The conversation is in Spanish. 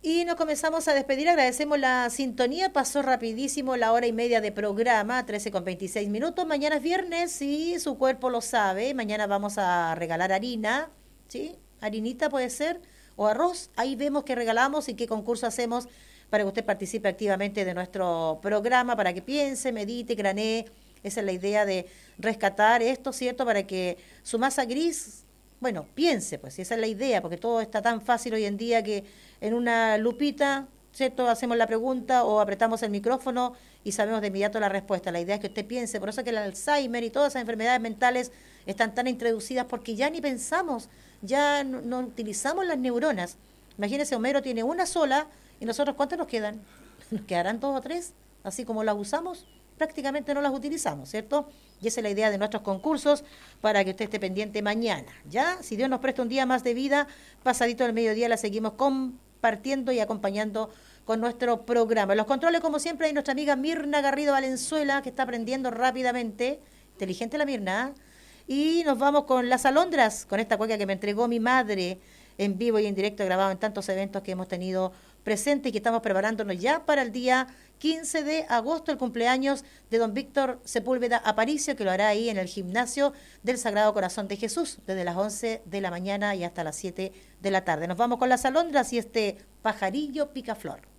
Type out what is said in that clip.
Y nos comenzamos a despedir, agradecemos la sintonía, pasó rapidísimo la hora y media de programa, 13:26. Mañana es viernes y su cuerpo lo sabe, mañana vamos a regalar harina, ¿sí? Harinita puede ser, o arroz, ahí vemos qué regalamos y qué concurso hacemos para que usted participe activamente de nuestro programa, para que piense, medite, granee. Esa es la idea de rescatar esto, ¿cierto? Para que su masa gris, bueno, piense, pues, y esa es la idea, porque todo está tan fácil hoy en día que en una lupita, ¿cierto? Hacemos la pregunta o apretamos el micrófono y sabemos de inmediato la respuesta. La idea es que usted piense, por eso es que el Alzheimer y todas esas enfermedades mentales están tan introducidas porque ya ni pensamos, ya no utilizamos las neuronas. Imagínese, Homero tiene una sola y nosotros, ¿cuántas nos quedan? Nos quedarán dos o tres, así como las usamos, prácticamente no las utilizamos, ¿cierto? Y esa es la idea de nuestros concursos para que usted esté pendiente mañana. Ya, si Dios nos presta un día más de vida, pasadito del mediodía la seguimos compartiendo y acompañando con nuestro programa. En los controles, como siempre, hay nuestra amiga Mirna Garrido Valenzuela, que está aprendiendo rápidamente. Inteligente la Mirna. Y nos vamos con Las Alondras, con esta cueca que me entregó mi madre en vivo y en directo, grabado en tantos eventos que hemos tenido presentes y que estamos preparándonos ya para el día 15 de agosto, el cumpleaños de don Víctor Sepúlveda Aparicio, que lo hará ahí en el gimnasio del Sagrado Corazón de Jesús, desde las 11 de la mañana y hasta las 7 de la tarde. Nos vamos con Las Alondras y este pajarillo picaflor.